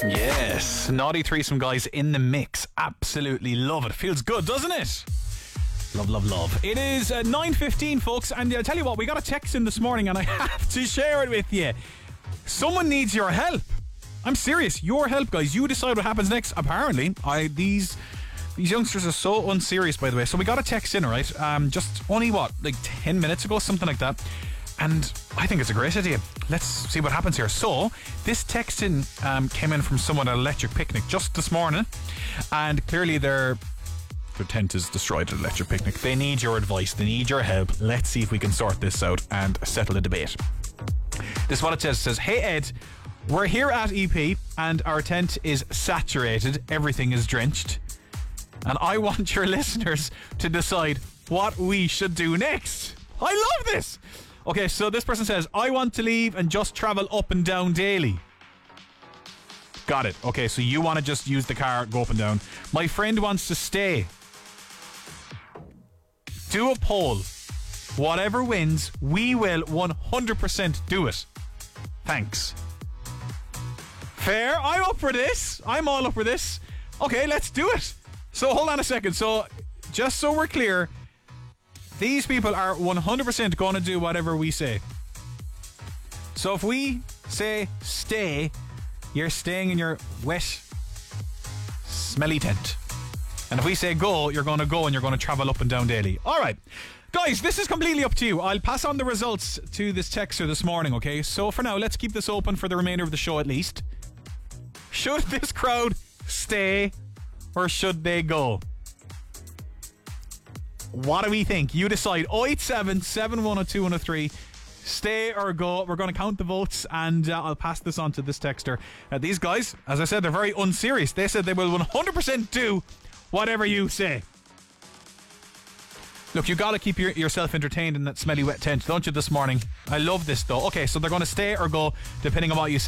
Yes, Naughty Threesome guys in the mix. Absolutely love it. Feels good, doesn't it? Love, love, love. It is 9:15, folks, and I'll tell you what, we got a text in this morning and I have to share it with you. Someone needs your help. I'm serious, your help, guys. You decide what happens next. Apparently, these youngsters are so unserious, by the way. So we got a text in, right? Just only, like 10 minutes ago, something like that. And I think it's a great idea. Let's see what happens here. So, this text in came in from someone at Electric Picnic just this morning. And clearly their tent is destroyed at Electric Picnic. They need your advice. They need your help. Let's see if we can sort this out and settle the debate. This is what it says. It says, "Hey Ed, we're here at EP and our tent is saturated. Everything is drenched. And I want your listeners to decide what we should do next." I love this. Okay, so this person says, "I want to leave and just travel up and down daily." Got it. Okay, so you want to just use the car, go up and down. "My friend wants to stay." Do a poll. Whatever wins, we will 100% do it. Thanks. Fair. I'm up for this. I'm all up for this. Okay, let's do it. So hold on a second. So just so we're clear, these people are 100% going to do whatever we say. So if we say stay, you're staying in your wet, smelly tent. And if we say go, you're going to go and you're going to travel up and down daily. All right. Guys, this is completely up to you. I'll pass on the results to this texter this morning, okay? So for now, let's keep this open for the remainder of the show at least. Should this crowd stay or should they go? What do we think? You decide. 087 7102 103. Stay or go. We're going to count the votes and I'll pass this on to this texter. These guys, as I said, they're very unserious. They said they will 100% do whatever you say. Look, you got to keep yourself entertained in that smelly wet tent, don't you, this morning? I love this though. Okay, so they're going to stay or go depending on what you say.